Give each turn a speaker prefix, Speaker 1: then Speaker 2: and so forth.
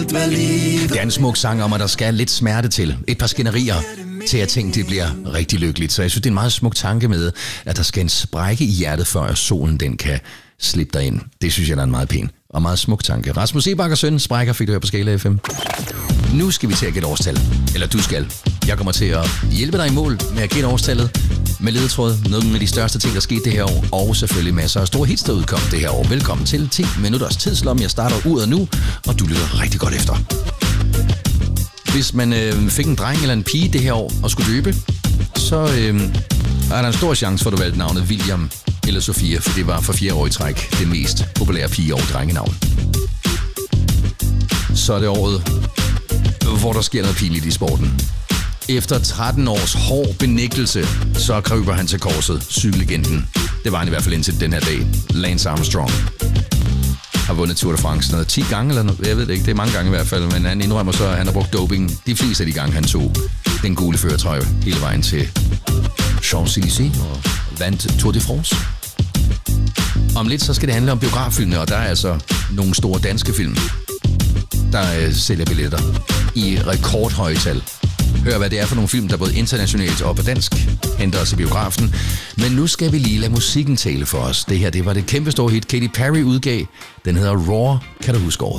Speaker 1: livet var livet.
Speaker 2: Det er en smuk sang om, at der skal lidt smerte til. Et par skænderier til at ting det bliver rigtig lykkeligt. Så jeg synes, det er en meget smuk tanke med, at der skal en sprække i hjertet, før solen den kan slippe dig ind. Det synes jeg, der er en meget pæn og meget smuk tanke. Rasmus Seebach og søn, sprækker fik du her på Skala FM. Nu skal vi til at gætte årstal. Eller du skal. Jeg kommer til at hjælpe dig i mål med at gætte årstallet med ledetråd. Nogle af de største ting, der skete det her år. Og selvfølgelig masser af store hits, der udkom det her år. Velkommen til 10 minutters tidslomme. Jeg starter uret nu, og du lytter rigtig godt efter. Hvis man fik en dreng eller en pige det her år og skulle døbe, så er der en stor chance for, at du valgte navnet William eller Sofia, for det var for 4 år i træk det mest populære pige- og drengenavn. Så er det året, hvor der sker noget pinligt i sporten. Efter 13 års hård benægtelse, så kryber han til korset, cykellegenden. Det var han i hvert fald indtil den her dag. Lance Armstrong har vundet Tour de France noget 10 gange, eller noget, jeg ved det ikke, det er mange gange i hvert fald, men han indrømmer så, at han har brugt doping de fleste af de gange, han tog den gule førertrøje hele vejen til Champs-Élysées og vandt Tour de France. Om lidt så skal det handle om biograffilmene, og der er altså nogle store danske film, der sælger billetter i rekordhøje tal. Hør, hvad det er for nogle film, der både internationalt og på dansk henter os i biografen. Men nu skal vi lige lade musikken tale for os. Det her, det var det kæmpe store hit, Katy Perry udgav. Den hedder Raw. Kan du huske året?